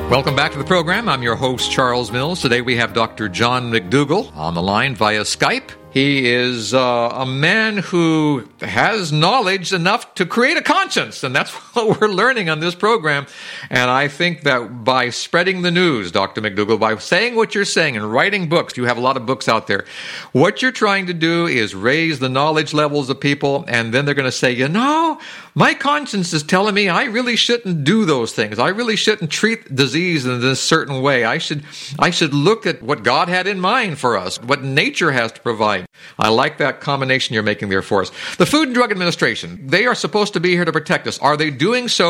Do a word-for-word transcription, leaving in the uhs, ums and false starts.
Welcome back to the program. I'm your host, Charles Mills. Today we have Doctor John McDougall on the line via Skype. He is uh, a man who has knowledge enough to create a conscience, and that's what we're learning on this program. And I think that by spreading the news, Doctor McDougall, by saying what you're saying and writing books, you have a lot of books out there, what you're trying to do is raise the knowledge levels of people, and then they're going to say, you know, my conscience is telling me I really shouldn't do those things. I really shouldn't treat disease in this certain way. I should, I should look at what God had in mind for us, what nature has to provide. I like that combination you're making there for us. The Food and Drug Administration, they are supposed to be here to protect us. Are they doing so